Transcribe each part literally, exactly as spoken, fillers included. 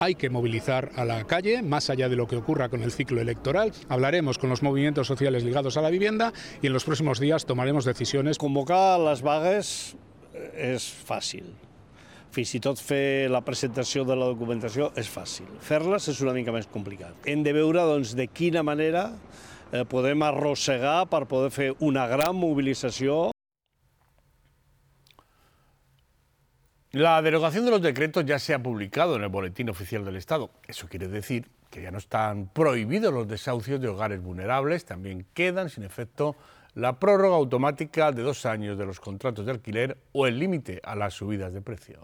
Hay que movilizar a la calle, más allá de lo que ocurra con el ciclo electoral. Hablaremos con los movimientos sociales ligados a la vivienda y en los próximos días tomaremos decisiones. Convocar les vagues és fàcil. Fins i tot fer la presentació de la documentació és fàcil. Fer-les és una mica més complicat. Hem de veure doncs, de quina manera eh, podem arrossegar per poder fer una gran mobilització. La derogación de los decretos ya se ha publicado en el Boletín Oficial del Estado. Eso quiere decir que ya no están prohibidos los desahucios de hogares vulnerables, también quedan sin efecto la prórroga automática de dos años de los contratos de alquiler o el límite a las subidas de precio.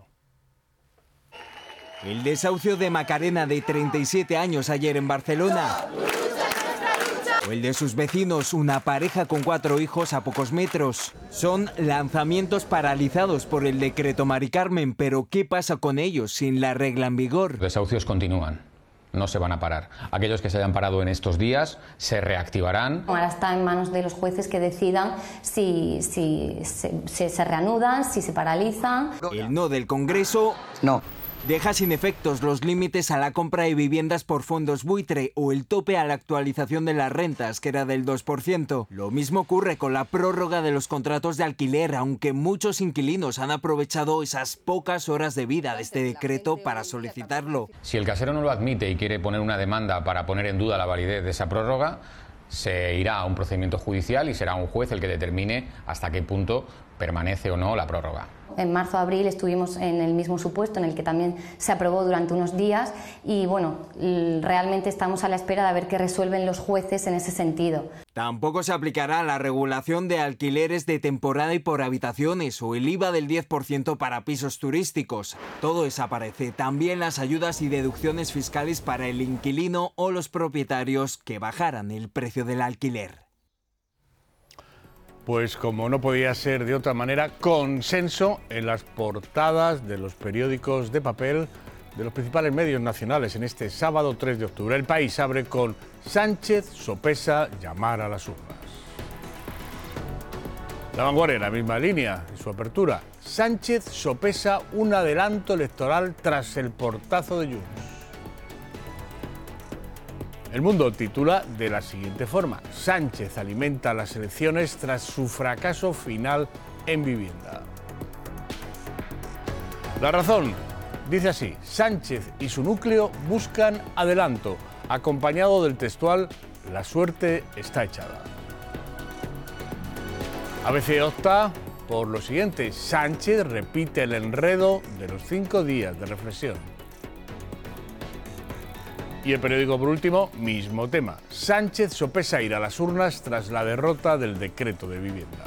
El desahucio de Macarena, de treinta y siete años, ayer en Barcelona. O el de sus vecinos, una pareja con cuatro hijos a pocos metros. Son lanzamientos paralizados por el decreto Mari Carmen, pero ¿qué pasa con ellos sin la regla en vigor? Los desahucios continúan, no se van a parar. Aquellos que se hayan parado en estos días se reactivarán. Ahora está en manos de los jueces que decidan si, si, si, si se reanudan, si se paralizan. El no del Congreso... No. Deja sin efectos los límites a la compra de viviendas por fondos buitre o el tope a la actualización de las rentas, que era del dos por ciento. Lo mismo ocurre con la prórroga de los contratos de alquiler, aunque muchos inquilinos han aprovechado esas pocas horas de vida de este decreto para solicitarlo. Si el casero no lo admite y quiere poner una demanda para poner en duda la validez de esa prórroga, se irá a un procedimiento judicial y será un juez el que determine hasta qué punto permanece o no la prórroga. En marzo-abril estuvimos en el mismo supuesto en el que también se aprobó durante unos días y bueno, realmente estamos a la espera de ver qué resuelven los jueces en ese sentido. Tampoco se aplicará la regulación de alquileres de temporada y por habitaciones o el I V A del diez por ciento para pisos turísticos. Todo desaparece. También las ayudas y deducciones fiscales para el inquilino o los propietarios que bajaran el precio del alquiler. Pues como no podía ser de otra manera, consenso en las portadas de los periódicos de papel de los principales medios nacionales en este sábado tres de octubre. El País abre con Sánchez sopesa llamar a las urnas. La Vanguardia en la misma línea, en su apertura. Sánchez sopesa un adelanto electoral tras el portazo de Junts. El Mundo titula de la siguiente forma: Sánchez alimenta las elecciones tras su fracaso final en vivienda. La Razón dice así: Sánchez y su núcleo buscan adelanto, acompañado del textual: la suerte está echada. A B C opta por lo siguiente: Sánchez repite el enredo de los cinco días de reflexión. Y el periódico, por último, mismo tema. Sánchez sopesa ir a las urnas tras la derrota del decreto de vivienda.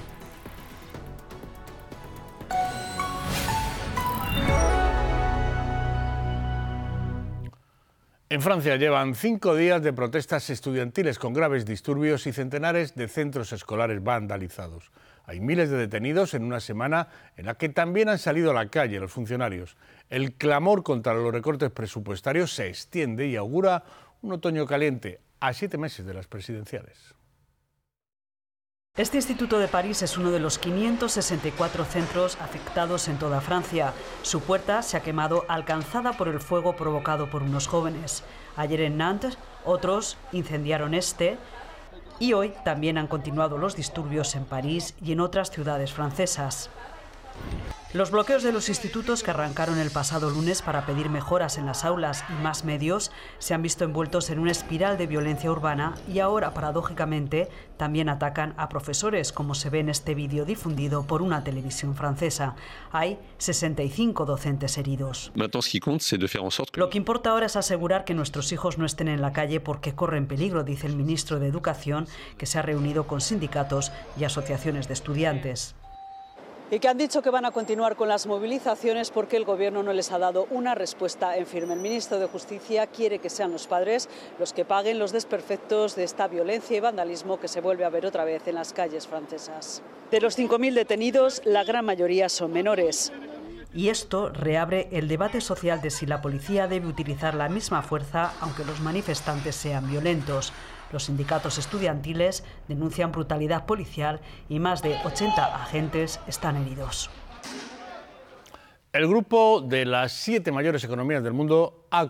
En Francia llevan cinco días de protestas estudiantiles con graves disturbios y centenares de centros escolares vandalizados. Hay miles de detenidos en una semana en la que también han salido a la calle los funcionarios. El clamor contra los recortes presupuestarios se extiende y augura un otoño caliente a siete meses de las presidenciales. Este instituto de París es uno de los quinientos sesenta y cuatro centros afectados en toda Francia. Su puerta se ha quemado alcanzada por el fuego provocado por unos jóvenes. Ayer en Nantes, otros incendiaron este. Y hoy también han continuado los disturbios en París y en otras ciudades francesas. Los bloqueos de los institutos, que arrancaron el pasado lunes para pedir mejoras en las aulas y más medios, se han visto envueltos en una espiral de violencia urbana y ahora, paradójicamente, también atacan a profesores, como se ve en este vídeo difundido por una televisión francesa. Hay sesenta y cinco docentes heridos. Lo que importa ahora es asegurar que nuestros hijos no estén en la calle porque corren peligro, dice el ministro de Educación, que se ha reunido con sindicatos y asociaciones de estudiantes. Y que han dicho que van a continuar con las movilizaciones porque el Gobierno no les ha dado una respuesta en firme. El ministro de Justicia quiere que sean los padres los que paguen los desperfectos de esta violencia y vandalismo que se vuelve a ver otra vez en las calles francesas. De los cinco mil detenidos, la gran mayoría son menores. Y esto reabre el debate social de si la policía debe utilizar la misma fuerza aunque los manifestantes sean violentos. Los sindicatos estudiantiles denuncian brutalidad policial y más de ochenta agentes están heridos. El grupo de las siete mayores economías del mundo ha